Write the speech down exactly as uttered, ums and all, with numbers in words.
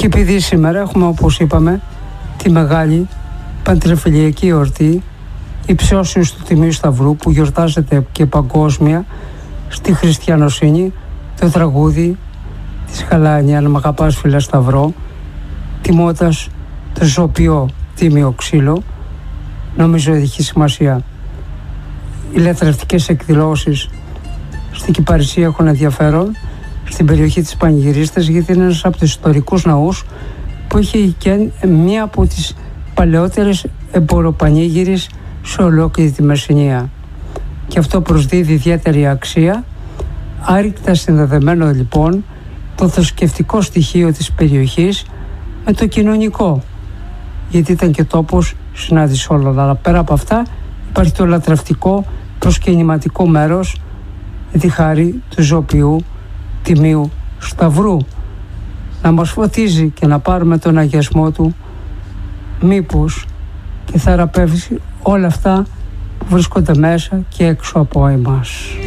Και επειδή σήμερα έχουμε, όπως είπαμε, τη μεγάλη παντρεφιλιακή εορτή Υψώσεως του Τιμίου Σταυρού, που γιορτάζεται και παγκόσμια στη χριστιανοσύνη, το τραγούδι της Χαλάνη «Αν μ' αγαπάς φίλε Σταυρό», τιμώντας το ζωοποιό τίμιο ξύλο, νομίζω έχει σημασία. Οι λατρευτικές εκδηλώσεις στην Κυπαρισία έχουν ενδιαφέρον στην περιοχή της Πανηγυρίστας, γιατί είναι ένας από τους ιστορικούς ναούς που έχει και μία από τις παλαιότερες εμποροπανήγυρες σε ολόκληρη τη Μεσσηνία. Και αυτό προσδίδει ιδιαίτερη αξία, άρρηκτα συνδεδεμένο λοιπόν το θρησκευτικό στοιχείο της περιοχής με το κοινωνικό, γιατί ήταν και τόπος συνάντηση όλων. Αλλά πέρα από αυτά υπάρχει το λατρευτικό προσκυνηματικό μέρος με τη χάρη του ζωοποιού Τιμίου Σταυρού να μας φωτίζει και να πάρουμε τον αγιασμό του, μήπως και θεραπεύσει όλα αυτά που βρίσκονται μέσα και έξω από εμάς.